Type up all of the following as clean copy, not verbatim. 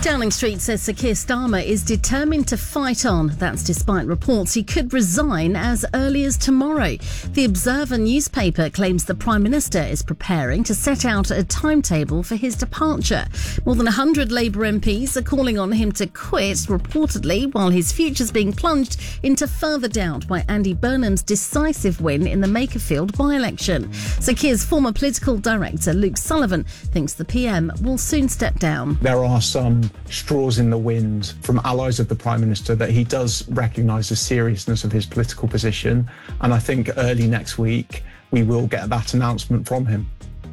Downing Street says Sir Keir Starmer is determined to fight on. That's despite reports he could resign as early as tomorrow. The Observer newspaper claims the Prime Minister is preparing to set out a timetable for his departure. More than 100 Labour MPs are calling on him to quit, reportedly, while his future's being plunged into further doubt by Andy Burnham's decisive win in the Makerfield by-election. Sir Keir's former political director, Luke Sullivan, thinks the PM will soon step down. There are some straws in the wind from allies of the Prime Minister that he does recognise the seriousness of his political position, and I think early next week we will get that announcement from him.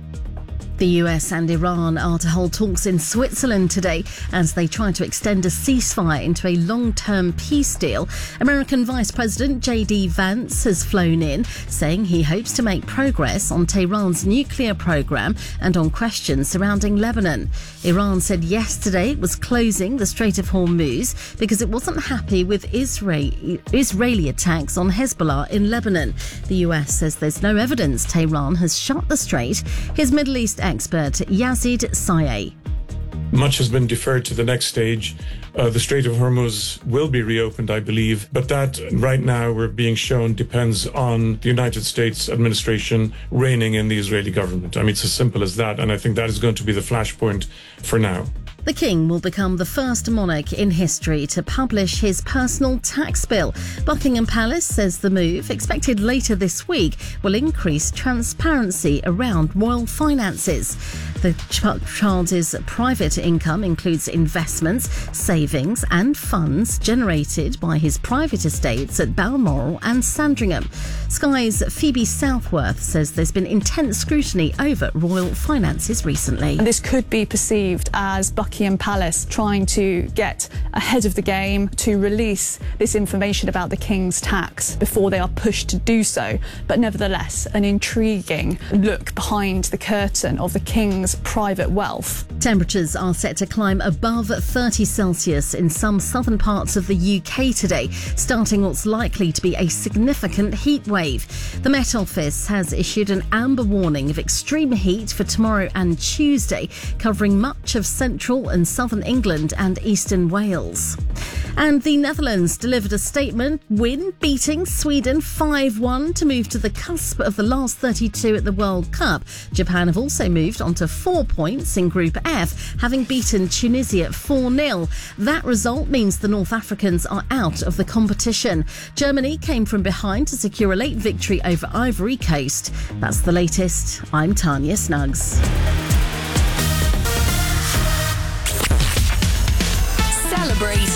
The US and Iran are to hold talks in Switzerland today as they try to extend a ceasefire into a long-term peace deal. American Vice President J.D. Vance has flown in, saying he hopes to make progress on Tehran's nuclear program and on questions surrounding Lebanon. Iran said yesterday it was closing the Strait of Hormuz because it wasn't happy with Israeli attacks on Hezbollah in Lebanon. The US says there's no evidence Tehran has shut the strait. His Middle East expert Yazid Sayeh. Much has been deferred to the next stage. The Strait of Hormuz will be reopened, I believe, but that right now we're being shown depends on the United States administration reigning in the Israeli government. I mean, it's as simple as that, and I think that is going to be the flashpoint for now. The King will become the first monarch in history to publish his personal tax bill. Buckingham Palace says the move, expected later this week, will increase transparency around royal finances. The child's private income includes investments, savings and funds generated by his private estates at Balmoral and Sandringham. Sky's Phoebe Southworth says there's been intense scrutiny over royal finances recently. This could be perceived as Buckingham Palace trying to get ahead of the game to release this information about the King's tax before they are pushed to do so. But nevertheless, an intriguing look behind the curtain of the King's private wealth. Temperatures are set to climb above 30 Celsius in some southern parts of the UK today, starting what's likely to be a significant heat wave. The Met Office has issued an amber warning of extreme heat for tomorrow and Tuesday, covering much of central and southern England and eastern Wales. And the Netherlands delivered a statement win, beating Sweden 5-1 to move to the cusp of the last 32 at the World Cup. Japan have also moved on to 4 points in Group F, having beaten Tunisia 4-0. That result means the North Africans are out of the competition. Germany came from behind to secure a late victory over Ivory Coast. That's the latest. I'm Tanya Snuggs. Celebrate